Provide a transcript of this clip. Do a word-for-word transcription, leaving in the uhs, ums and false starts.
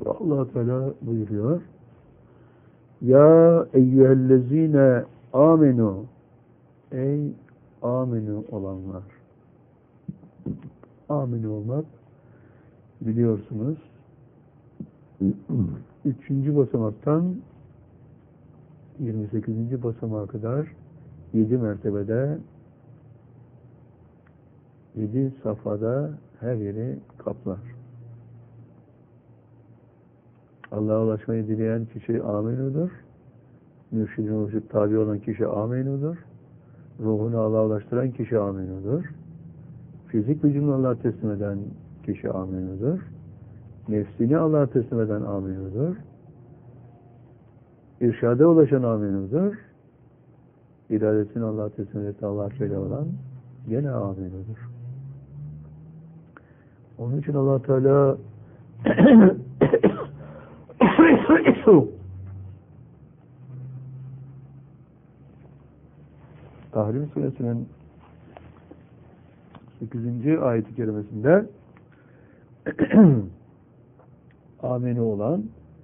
Allah Teala buyuruyor. Ya eyyühellezine amenu, ey aminu olanlar. Aminu olmak biliyorsunuz üçüncü basamaktan yirmi sekizinci basamağa kadar yedi mertebede, yedi safhada her yeri kaplar. Allah'a ulaşmayı dileyen kişi aminudur. Mürşid-i mürşid tabi olan kişi aminudur. Ruhunu Allah'a ulaştıran kişi aminudur. Fizik vücudunu Allah'a teslim eden kişi aminudur. Nefsini Allah'a teslim eden aminudur. İrşada ulaşan aminudur. İradesini Allah'a teslim eden Allah'a köle olan gene aminudur. Onun için Allah Teala Tahrim Suresinin sekizinci ayet-i kerimesinde aminu olan